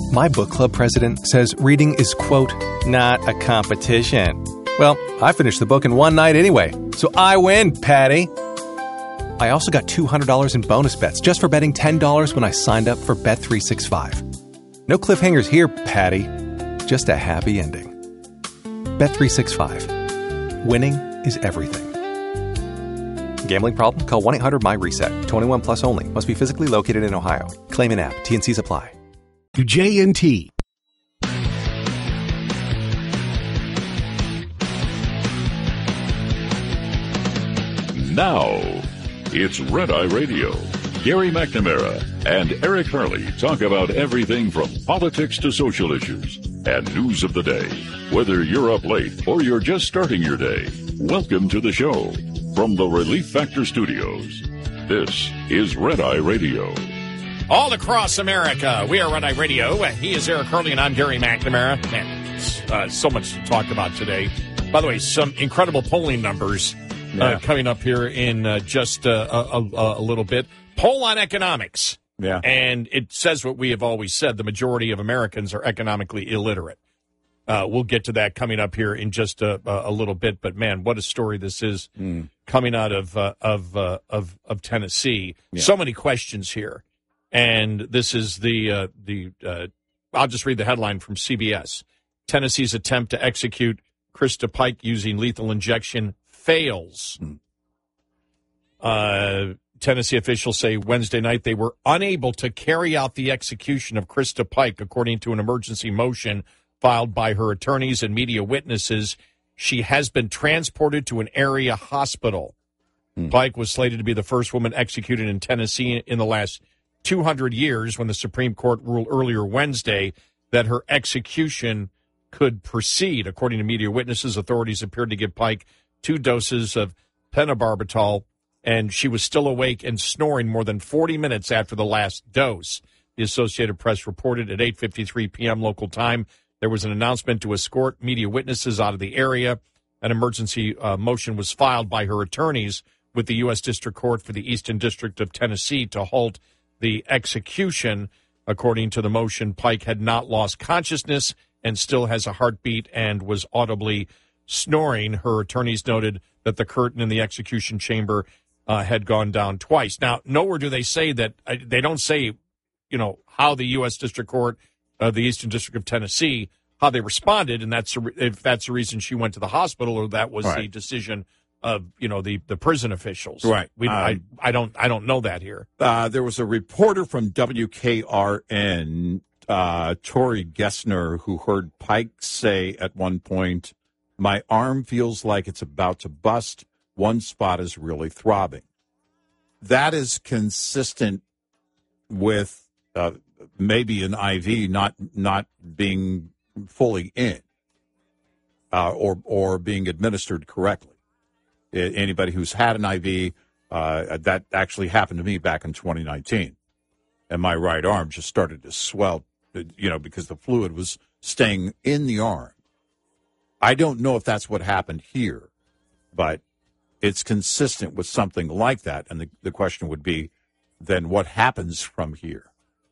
My book club president says reading is, quote, not a competition. Well, I finished the book in one night anyway, so I win, Patty. I also got $200 in bonus bets just for betting $10 when I signed up for Bet365. No cliffhangers here, Patty. Just a happy ending. Bet365. Winning is everything. Gambling problem? Call 1-800-MY-RESET. 21 plus only. Must be physically located in Ohio. Claim in app. T&Cs apply. JNT. Now, it's Red Eye Radio. Gary McNamara and Eric Harley talk about everything from politics to social issues and news of the day. Whether you're up late or you're just starting your day, welcome to the show. From the Relief Factor Studios, this is Red Eye Radio. All across America, we are Red Eye Radio. He is Eric Harley, and I'm Gary McNamara. Man, so much to talk about today. By the way, some incredible polling numbers coming up here in just a little bit. Poll on economics. Yeah. And it says what we have always said. The majority of Americans are economically illiterate. We'll get to that coming up here in just a little bit. But, man, what a story this is coming out of Tennessee. Yeah. So many questions here. And this is the I'll just read the headline from CBS. Tennessee's attempt to execute Krista Pike using lethal injection fails. Tennessee officials say Wednesday night they were unable to carry out the execution of Krista Pike, according to an emergency motion filed by her attorneys and media witnesses. She has been transported to an area hospital. Pike was slated to be the first woman executed in Tennessee in the last 200 years when the Supreme Court ruled earlier Wednesday that her execution could proceed. According to media witnesses, authorities appeared to give Pike 2 doses of pentobarbital, and she was still awake and snoring more than 40 minutes after the last dose. The Associated Press reported at 8:53 p.m. local time there was an announcement to escort media witnesses out of the area. An emergency motion was filed by her attorneys with the U.S. District Court for the Eastern District of Tennessee to halt the execution. According to the motion, Pike had not lost consciousness and still has a heartbeat and was audibly snoring. Her attorneys noted that the curtain in the execution chamber had gone down twice. Now, nowhere do they say that, they don't say, how the U.S. District Court, the Eastern District of Tennessee, how they responded, and if that's the reason she went to the hospital or that was the decision of, the prison officials. Right. I don't know that here. There was a reporter from WKRN, Tori Gessner, who heard Pike say at one point, "My arm feels like it's about to bust. One spot is really throbbing." That is consistent with maybe an IV not being fully in or being administered correctly. Anybody who's had an IV, that actually happened to me back in 2019, and my right arm just started to swell, because the fluid was staying in the arm. I don't know if that's what happened here, but it's consistent with something like that. And the question would be, then what happens from here?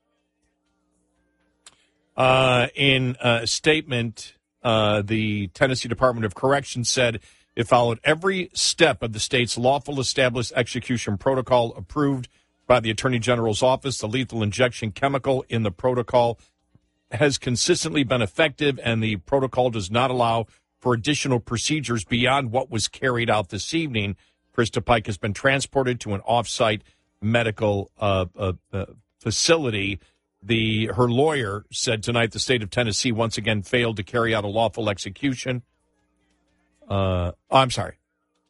In a statement, the Tennessee Department of Corrections said it followed every step of the state's lawful established execution protocol approved by the Attorney General's office. The lethal injection chemical in the protocol has consistently been effective, and the protocol does not allow for additional procedures beyond what was carried out this evening. Krista Pike has been transported to an off-site medical facility. Her lawyer said tonight the state of Tennessee once again failed to carry out a lawful execution. I'm sorry.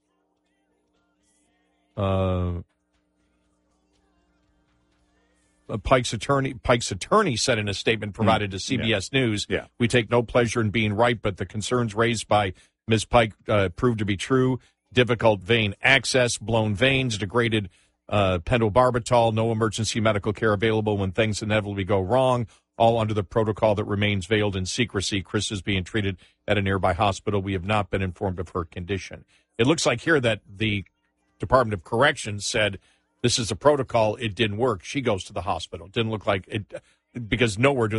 Pike's attorney said in a statement provided to CBS News, "We take no pleasure in being right, but the concerns raised by Ms. Pike proved to be true. Difficult vein access, blown veins, degraded pentobarbital, no emergency medical care available when things inevitably go wrong, all under the protocol that remains veiled in secrecy. Chris is being treated at a nearby hospital. We have not been informed of her condition." It looks like here that the Department of Corrections said, this is a protocol. It didn't work. She goes to the hospital. It didn't look like it, because nowhere do